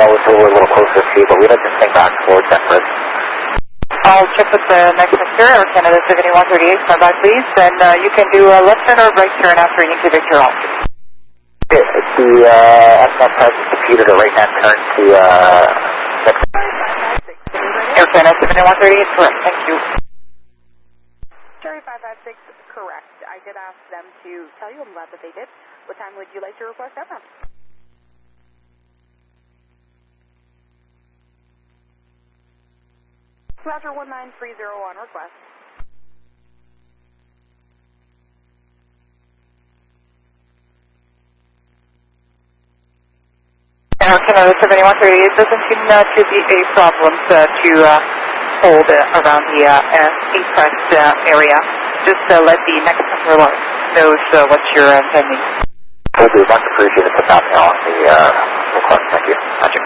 It's a little closer to you, but we'd like to swing back towards Empress. I'll check with the next Mr. Air Canada 7138, stand by please, and you can do a left turn or right turn after you give it your off. It's the SMS presence computer to right hand turn to Air Canada 7138, correct, thank you. Cherry 556, correct. I did ask them to tell you, I'm glad that they did. What time would you like to request that from? Roger 1930 on request. Air Canada 7138 doesn't seem to be a problem to hold around the Apress area. Just let the next customer knows what you're intending. We'll do much appreciated for passing on the request. Thank you. Roger.